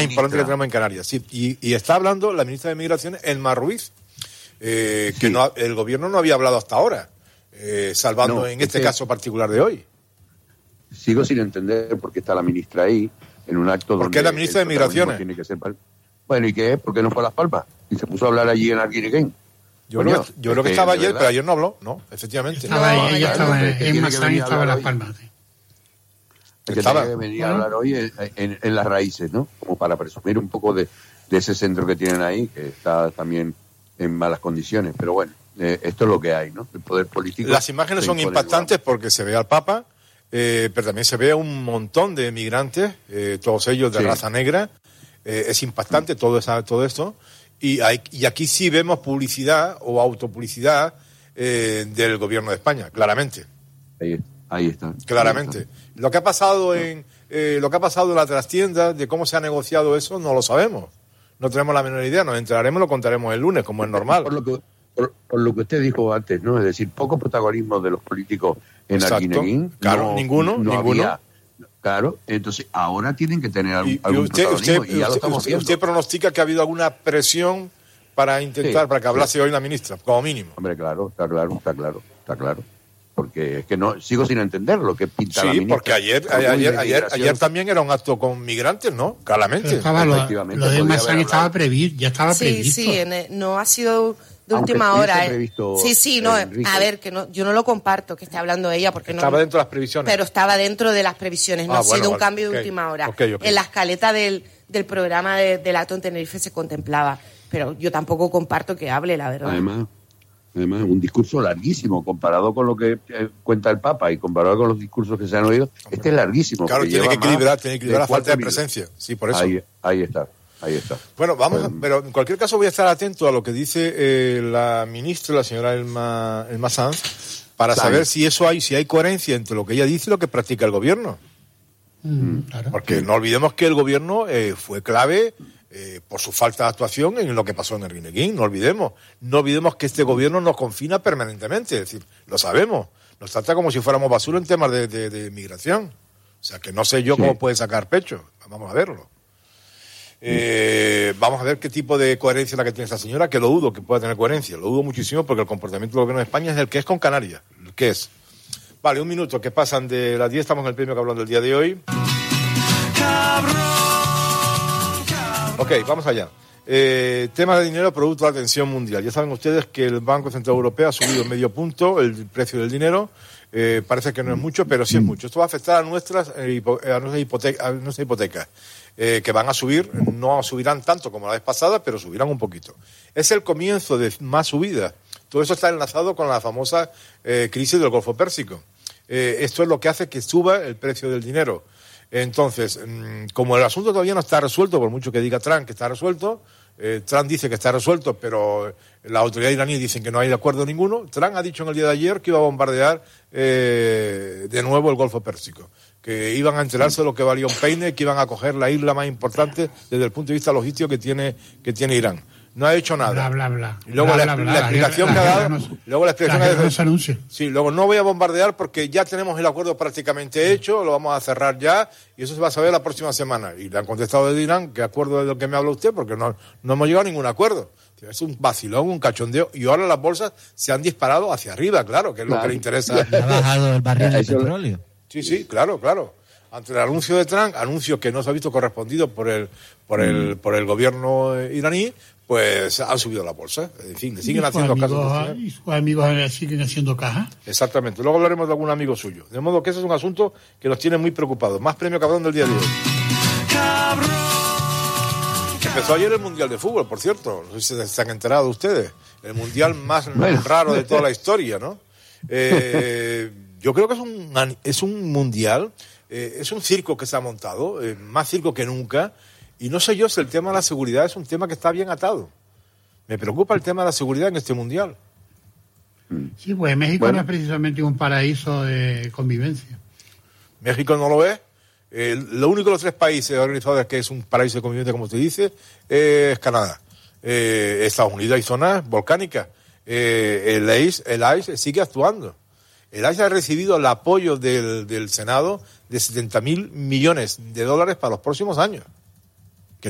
más importante que tenemos en Canarias. Sí, y está hablando la ministra de Migraciones, Elma Ruiz, que no, el gobierno no había hablado hasta ahora, salvando en este caso particular de hoy. Sigo sin entender por qué está la ministra ahí, en un acto donde... ¿Por qué la ministra de Migraciones? Tiene que ser bueno, ¿y qué es? ¿Por qué no fue a Las Palmas? Y se puso a hablar allí en Arguineguín. Yo creo que estaba ayer, pero ayer no habló, ¿no? Efectivamente. Ella estaba en Mazán y estaba en Las Palmas. Sí. Que tiene que venir a hablar hoy en las raíces, ¿no? Como para presumir un poco de ese centro que tienen ahí, que está también en malas condiciones. Pero bueno, esto es lo que hay, ¿no? El poder político... Las imágenes son impactantes porque se ve al Papa, pero también se ve a un montón de migrantes, todos ellos de raza negra. Es impactante todo esto. Y aquí sí vemos publicidad o autopublicidad del gobierno de España, claramente. Ahí está. Claramente. Ahí está. Lo que ha pasado en la trastienda, de cómo se ha negociado eso, no lo sabemos. No tenemos la menor idea. Nos enteraremos y lo contaremos el lunes, como es normal. Por lo que usted dijo antes, ¿no? Es decir, poco protagonismo de los políticos en Arguineguín. Claro, ninguno. Había, claro, entonces ahora tienen que tener algún protagonismo y ya lo estamos viendo. ¿Usted pronostica que ha habido alguna presión para intentar, para que hablase hoy la ministra, como mínimo? Hombre, está claro. Porque es que no sigo sin entender lo que pinta la ministra. Porque ayer también era un acto con migrantes, ¿no? Claramente. Lo de Mazán estaba previsto, ya estaba previsto. Sí, no ha sido de última hora. A ver, que no, yo no lo comparto que esté hablando ella, porque estaba dentro de las previsiones. Pero estaba dentro de las previsiones, no ha sido un cambio de última hora. Okay. En la escaleta del programa del acto en Tenerife se contemplaba, pero yo tampoco comparto que hable, la verdad. Además, un discurso larguísimo, comparado con lo que cuenta el Papa y comparado con los discursos que se han oído, este es larguísimo. Claro, tiene que equilibrar la falta de presencia. Sí, por eso. Ahí está. Bueno, pero en cualquier caso voy a estar atento a lo que dice la ministra, la señora Elma Sanz, para saber si hay coherencia entre lo que ella dice y lo que practica el gobierno. Claro. Porque no olvidemos que el gobierno fue clave por su falta de actuación en lo que pasó en Arguineguín. No olvidemos que este gobierno nos confina permanentemente, es decir, lo sabemos, nos trata como si fuéramos basura en temas de migración. O sea, que no sé yo cómo puede sacar pecho. Vamos a verlo. Vamos a ver qué tipo de coherencia es la que tiene esta señora, que lo dudo que pueda tener coherencia. Lo dudo muchísimo porque el comportamiento del gobierno de España es el que es con Canarias. El que es. Vale, un minuto, que pasan de las 10, estamos en el premio que hablando del día de hoy. Ok, vamos allá. Tema de dinero, producto de la tensión mundial. Ya saben ustedes que el Banco Central Europeo ha subido medio punto el precio del dinero. Parece que no es mucho, pero sí es mucho. Esto va a afectar a nuestras hipotecas, que van a subir. No subirán tanto como la vez pasada, pero subirán un poquito. Es el comienzo de más subidas. Todo eso está enlazado con la famosa crisis del Golfo Pérsico. Esto es lo que hace que suba el precio del dinero. Entonces, como el asunto todavía no está resuelto, por mucho que diga Trump que está resuelto, Trump dice que está resuelto, pero la autoridad iraní dicen que no hay de acuerdo ninguno. Trump ha dicho en el día de ayer que iba a bombardear de nuevo el Golfo Pérsico, que iban a enterarse de lo que valía un peine, que iban a coger la isla más importante desde el punto de vista logístico que tiene Irán. No ha hecho nada. Bla. Y luego la explicación que ha dado. Luego la explicación sí, luego no voy a bombardear porque ya tenemos el acuerdo prácticamente hecho, lo vamos a cerrar ya y eso se va a saber la próxima semana. Y le han contestado desde Irán, ¿qué acuerdo es del que me habla usted? Porque no hemos llegado a ningún acuerdo. Es un vacilón, un cachondeo. Y ahora las bolsas se han disparado hacia arriba, claro, que es lo que le interesa. Ha bajado el barril de petróleo. Sí, claro. Ante el anuncio de Trump, anuncio que no se ha visto correspondido por el gobierno iraní, pues han subido la bolsa. En fin, le siguen haciendo caso. Y sus amigos siguen haciendo caja. Exactamente. Luego hablaremos de algún amigo suyo. De modo que ese es un asunto que nos tiene muy preocupados. Más premio cabrón del día de hoy. Empezó ayer el Mundial de Fútbol, por cierto. No sé si se han enterado ustedes. El Mundial más raro de toda la historia, ¿no? Yo creo que es un Mundial, es un circo que se ha montado, más circo que nunca. Y no sé yo si el tema de la seguridad es un tema que está bien atado. Me preocupa el tema de la seguridad en este Mundial. Sí, pues México no es precisamente un paraíso de convivencia. México no lo es. Lo único de los 3 países organizados que es un paraíso de convivencia, como usted dice, es Canadá. Estados Unidos hay zonas volcánicas. El ICE sigue actuando. El ICE ha recibido el apoyo del Senado de $70.000 millones para los próximos años.